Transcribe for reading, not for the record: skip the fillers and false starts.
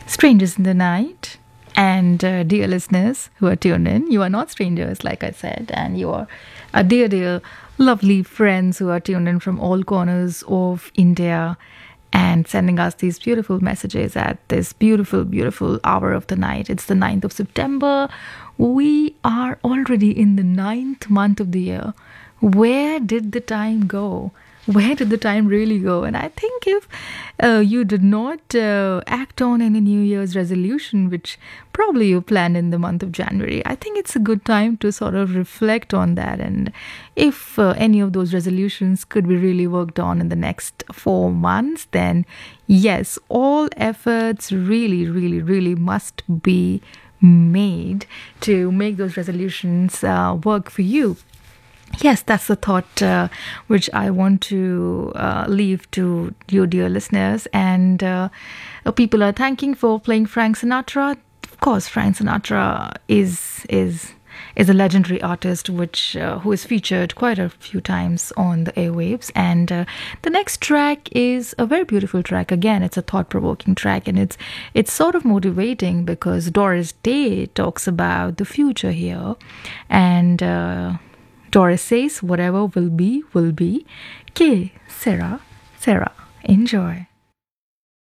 Strangers in the Night. And dear listeners who are tuned in, you are not strangers, like I said, and you are dear, lovely friends who are tuned in from all corners of India and sending us these beautiful messages at this beautiful hour of the night. It's the 9th of September. We are already in the 9th month of the year. Where did the time go? Where did the time really go? And I think if you did not act on any New Year's resolution, which probably you planned in the month of January, I think it's a good time to sort of reflect on that. And if any of those resolutions could be really worked on in the next 4 months, then yes, all efforts really must be made to make those resolutions work for you. Yes, that's the thought which I want to leave to you, dear listeners. And people are thanking for playing Frank Sinatra. Of course, Frank Sinatra is a legendary artist who is featured quite a few times on the airwaves. And the next track is a very beautiful track. Again, it's a thought-provoking track, and it's sort of motivating because Doris Day talks about the future here. And Doris says, whatever will be, will be. Que sera, sera. Enjoy.